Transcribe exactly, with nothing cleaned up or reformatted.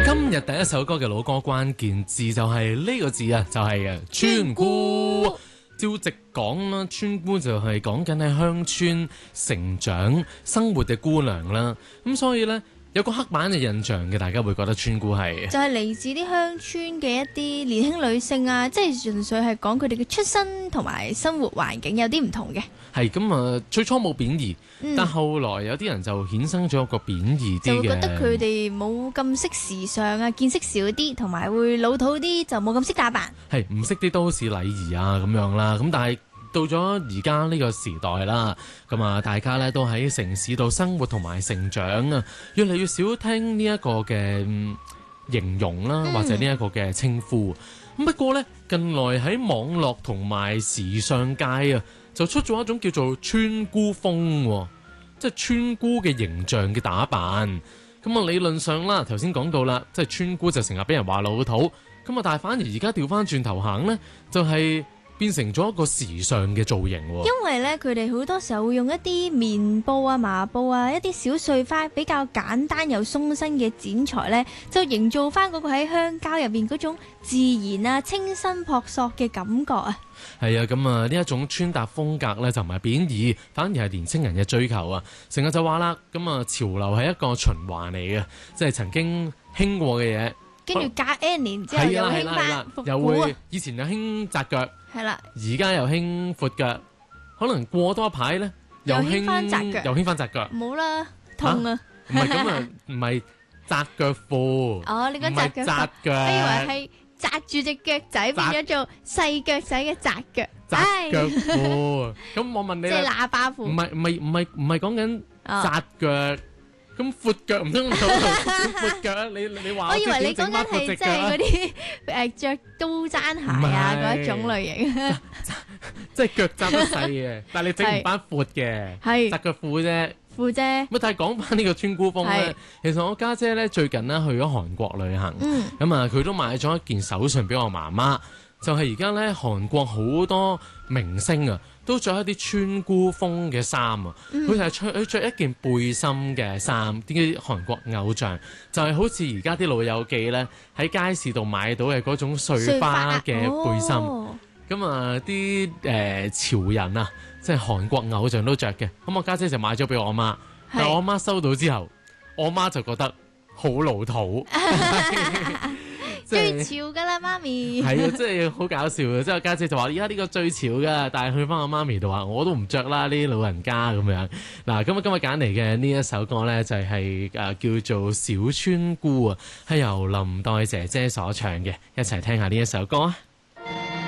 今日第一首歌嘅老歌關鍵字就係呢個字啊，就係啊村姑。照直講啦，村姑就係講緊喺鄉村成長生活嘅姑娘啦。咁所以呢，有個刻板嘅印象嘅，大家會覺得村姑係就係嚟自啲鄉村嘅一啲年輕女性啊，即係純粹係講佢哋嘅出身同埋生活環境有啲唔同嘅。 係咁啊，最初冇貶義， 嗯、 但後來有啲人就衍生咗一個貶義啲嘅， 就會覺得佢哋冇咁識時尚啊，見識少啲，同埋會老土啲，就冇咁識打扮。 係唔識啲都市禮儀啊咁樣啦。咁但係到咗而家呢個時代啦，咁啊大家咧都喺城市度生活同埋成長啊，越嚟越少聽呢一個嘅、嗯、形容啦，或者呢一個嘅稱呼。咁、嗯、不過呢，近來喺網絡同埋時尚界啊，就出咗一種叫做村姑風，即係村姑嘅形象嘅打扮。咁啊理論上啦，頭先講到啦，即係村姑就成日俾人話老土。咁啊，但係反而而家調翻轉頭行呢，就係、是、變成咗一個時尚嘅造型。 因為咧，佢哋好多時候會用一啲棉布啊、麻布啊、一啲小碎花比較簡單又鬆身嘅剪裁咧，就營造翻嗰個喺鄉郊入邊嗰種自然啊、清新樸索嘅感覺啊。 係啊，咁啊呢一種穿搭風格咧就唔係貶義，反而係年青人嘅追求啊。成日就話啦，咁啊潮流係一個循環嚟嘅，即係曾經興過嘅嘢， 跟住隔 N 年之後又興翻復古啊， 又會以前又興窄腳， 係啦， 而家又興闊腳，可能過多一排咧又興翻窄腳，又興翻窄腳， 冇啦，痛啊！ 唔係咁啊，唔係窄腳褲， 哦，你講窄腳， 窄腳， 我以為係紮住隻腳仔變咗做細腳仔嘅窄腳， 窄腳褲。咁我問你啦， 即係喇叭褲， 唔係唔係唔係唔係講緊窄腳。咁闊腳唔通做闊腳啊？你你話我以為你講緊係即係嗰啲誒著高踭鞋啊嗰一種類型， 即係腳踭得細嘅，但係你整唔翻闊嘅，係窄腳褲啫， 褲啫。 乜但係講翻呢個村姑風咧，其實我家姐咧最近咧去咗韓國旅行，咁啊佢都買咗一件手信俾我媽媽，就係而家咧韓國好多明星啊。都着一啲村姑風嘅衫啊！佢就係着佢著一件背心嘅衫，啲韓國偶像就係、是、好似而家啲老友記咧喺街市度買到嘅嗰種碎花嘅背心。咁啊啲誒潮人啊，即係韓國偶像都着嘅。咁我家姐就買咗俾我媽，但係我媽收到之後，我媽就覺得好老土。 最潮噶啦，媽咪係啊，真係好搞笑嘅。即係我家姐就話：而家呢個最潮噶，但係去翻我媽咪度話，我都唔着啦。呢啲老人家咁樣嗱，咁啊今日揀嚟嘅呢一首歌咧，就係、是、誒、呃、叫做《小村姑》啊，係由林黛姐姐所唱嘅，一齊聽下呢一首歌啊！